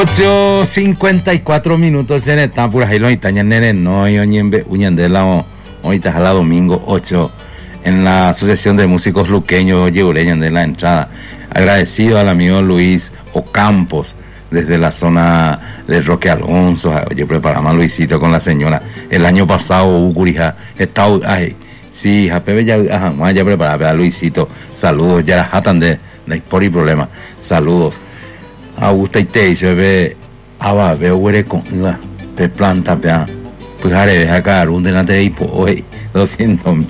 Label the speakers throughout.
Speaker 1: 8:54 minutos en el por ahí los itañas nene no y uñandela hoy está la domingo 8 en la Asociación de Músicos Luqueños Yeureña de la entrada. Agradecido al amigo Luis Ocampos desde la zona de Roque Alonso. Yo preparaba a Luisito con la señora el año pasado Ucurija estaba sí, Jape ya preparaba a Luisito. Saludos, ya la jatan de por y problema. Saludos. Augusta y te hizo ve aba veo huere con la pe planta pe pues jare deja caer un delante de hipo hoy 200,000.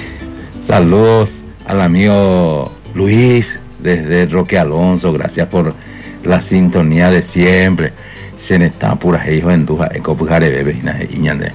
Speaker 1: Saludos al amigo Luis desde Roque Alonso, gracias por la sintonía de siempre. Se está pura hijo en duja eco pues jare bebe y ñande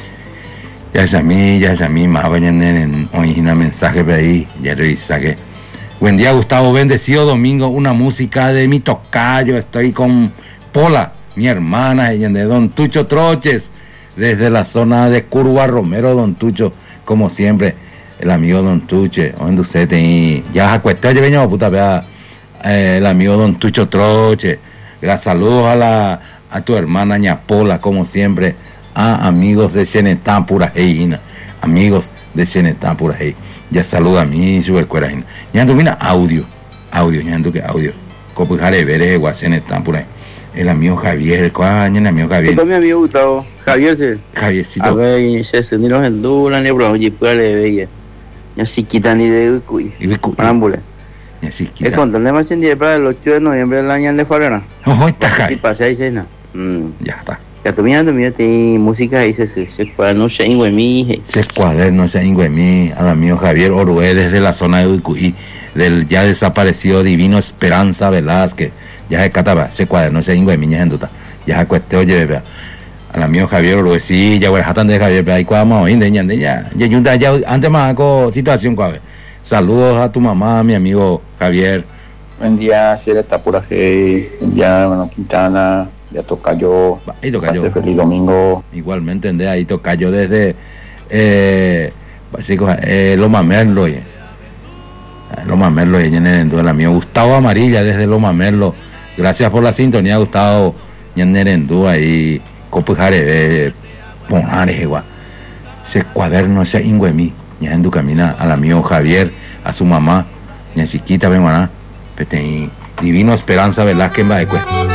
Speaker 1: ya es a mí más vayan en hoy una mensaje por ahí ya revisa que buen día, Gustavo, bendecido domingo, una música de mi tocayo, estoy con Pola, mi hermana, de Don Tucho Troches, desde la zona de Curva Romero, Don Tucho, como siempre, el amigo Don Tuche, y ya acuestó, ya puta, vea, el amigo Don Tucho Troche, gracias, saludos a tu hermana ña Pola, como siempre, a amigos de Xenetán, pura heina, amigos de Xenetán por ahí. Ya saluda a mí, su escuela. Ya domina audio, ya que audio. Copo jare veres igual Xenetán por ahí. El amigo Javier, ¿cuál el amigo Javier?
Speaker 2: Mi amigo Gustavo, Javier sí.
Speaker 1: Javiercito.
Speaker 2: A ver, se sentieron en dura, ni bro, y puede le veía. Ya si quitan ni de Ucuy. Parámbole.
Speaker 1: Ya si
Speaker 2: Es
Speaker 1: quitan.
Speaker 2: con tal de día para el 8 de noviembre del año de Farena.
Speaker 1: Ojo, está Javier.
Speaker 2: Y pasé ahí cena.
Speaker 1: Ya está.
Speaker 2: Ya tu mira, música ahí se cuaderno se ingüemí.
Speaker 1: Se cuaderno se ingüemí al amigo Javier Orué desde la zona de Ucuy, del ya desaparecido Divino Esperanza Velázquez. Ya se cataba, se cuaderno se ingüemí, ya enduta. Ya se cueste, oye, vea. Al amigo Javier Orué, sí, ya bueno, jatan de Javier, pero ahí cuadamos hoy, ya antes más hago situación, cuave. Saludos a tu mamá, mi amigo Javier.
Speaker 3: Buen día, si está por aquí, ya, bueno, Quintana. Ya tocayo, feliz domingo.
Speaker 1: Igualmente, ahí tocayo desde Loma Merlo. Loma Merlo, el amigo Gustavo Amarilla desde Loma Merlo. Gracias por la sintonía, Gustavo. Ñanerendú ahí, Copujare, Ponares, igual. Ese cuaderno, ese ingüemí. Ñanerendú camina al amigo Javier, a su mamá, Ña Chiquita, ven, Divino Esperanza Velázquez,